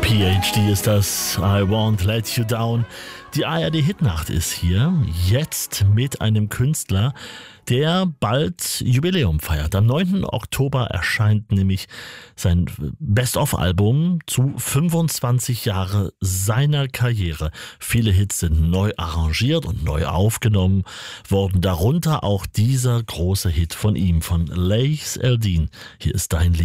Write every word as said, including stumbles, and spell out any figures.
P H D ist das, I Won't Let You Down. Die A R D-Hitnacht ist hier, jetzt mit einem Künstler, der bald Jubiläum feiert. Am neunten Oktober erscheint nämlich sein Best-of-Album zu fünfundzwanzig Jahre seiner Karriere. Viele Hits sind neu arrangiert und neu aufgenommen worden, darunter auch dieser große Hit von ihm, von Laith El-Deen. Hier ist dein Lied.